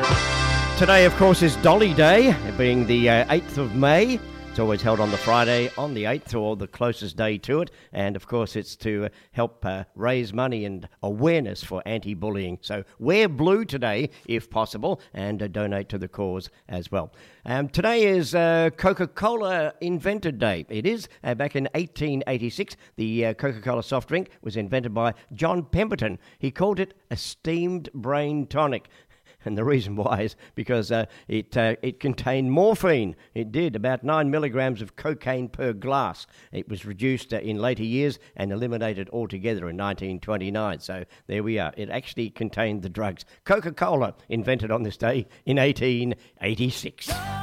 Today, of course, is Dolly Day, being the 8th of May. It's always held on the Friday on the 8th, or the closest day to it. And, of course, it's to help raise money and awareness for anti-bullying. So wear blue today, if possible, and donate to the cause as well. Today is Coca-Cola Invented Day. It is. Back in 1886, the Coca-Cola soft drink was invented by John Pemberton. He called it a steamed brain tonic. And the reason why is because it contained morphine. It did, about 9 milligrams of cocaine per glass. It was reduced in later years and eliminated altogether in 1929. So there we are. It actually contained the drugs. Coca-Cola, invented on this day in 1886.